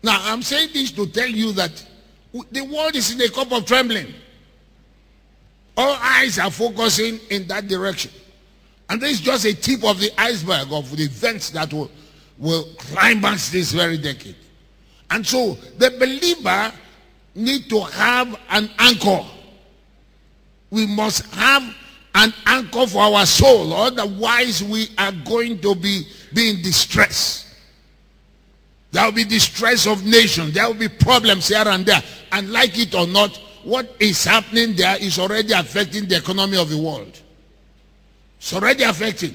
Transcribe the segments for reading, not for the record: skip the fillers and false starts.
Now, I'm saying this to tell you that the world is in a cup of trembling. All eyes are focusing in that direction. And this is just a tip of the iceberg of the events that will climax this very decade. And so the believer need to have an anchor. We must have an anchor for our soul, otherwise we are going to be in distress. There will be distress of nations. There will be problems here and there. And like it or not, what is happening there is already affecting the economy of the world. It's already affecting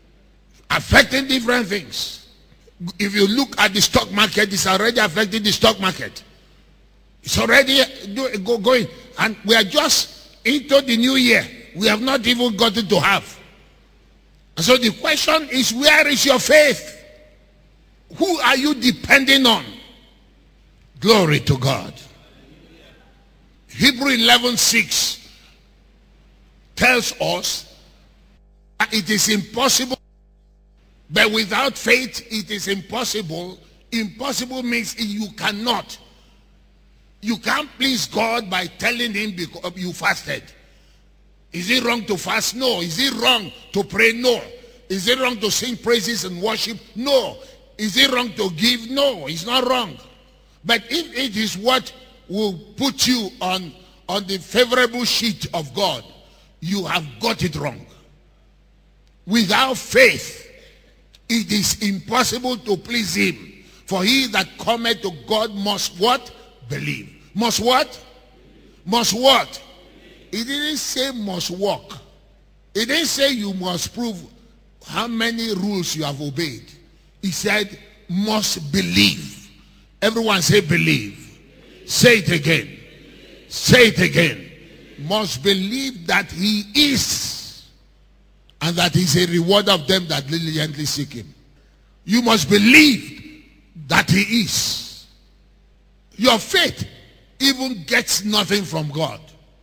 different things. If you look at the stock market, it's already affecting the stock market. It's already going. And we are just into the new year. We have not even gotten to half. And so the question is, where is your faith? Who are you depending on? Glory to God. Hebrew 11:6 tells us that it is impossible, but without faith it is impossible. Impossible means you cannot. You can't please God by telling him because you fasted. Is it wrong to fast? No. Is it wrong to pray? No. Is it wrong to sing praises and worship? No. Is it wrong to give? No, it's not wrong. But if it is what will put you on the favorable sheet of God, you have got it wrong. Without faith, it is impossible to please him. For he that cometh to God must what? Believe. Must what? Must what? It didn't say must walk. It didn't say you must prove how many rules you have obeyed. He said, must believe. Everyone say believe. Say it again. Say it again. Must believe that he is, and that he's a rewarder of them that diligently seek him. You must believe that he is. Your faith even gets nothing from God.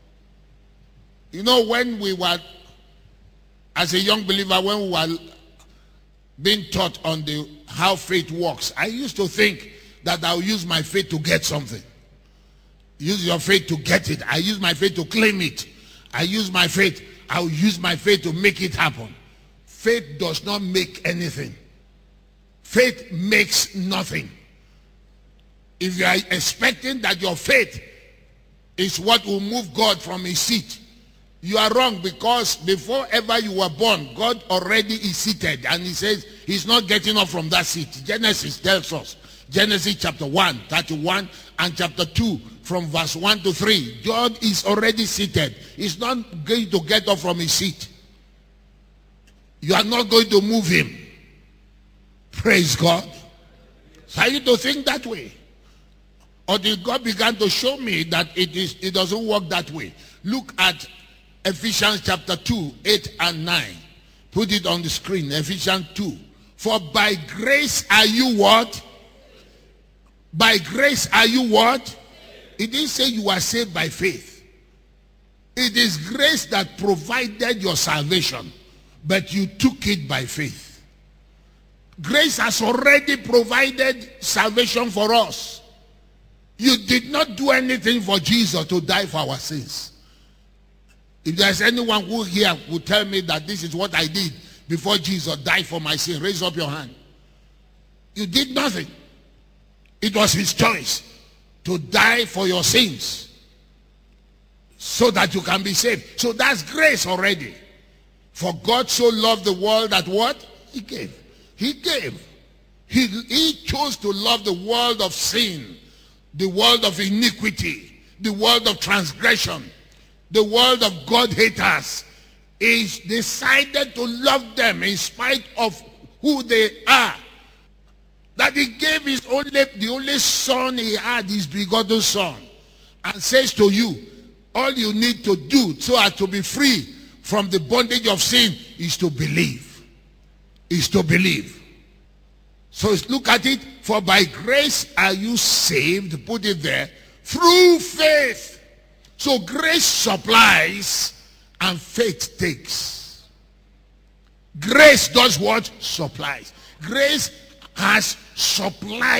You know, when we were, as a young believer, when we were being taught on how faith works, I used to think that I'll use my faith to get something. Use your faith to get it. I use my faith to claim it. I'll use my faith to make it happen. Faith does not make anything. Faith makes nothing. If you are expecting that your faith is what will move God from his seat, you are wrong, because before ever you were born, God already is seated, and he says he's not getting up from that seat. Genesis tells us, Genesis chapter 1, 31, and chapter 2, from verse 1 to 3. God is already seated. He's not going to get up from his seat. You are not going to move him. Praise God. So I need to think that way. Or did God begin to show me that it doesn't work that way? Look at Ephesians chapter 2, 8 and 9. Put it on the screen. Ephesians 2. For by grace are you what? By grace are you what? It didn't say you are saved by faith. It is grace that provided your salvation, but you took it by faith. Grace has already provided salvation for us. You did not do anything for Jesus to die for our sins. If there's anyone who here would tell me that this is what I did before Jesus died for my sin, raise up your hand. You did nothing. It was his choice to die for your sins so that you can be saved. So that's grace already. For God so loved the world that what? He gave. He gave. He chose to love the world of sin, the world of iniquity, the world of transgression, the world of God haters. He decided to love them in spite of who they are. That he gave the only son he had, his begotten son, and says to you, all you need to do so as to be free from the bondage of sin is to believe. Is to believe. So look at it. For by grace are you saved, put it there, through faith. So grace supplies and faith takes. Grace does what? Supplies. Grace has supplied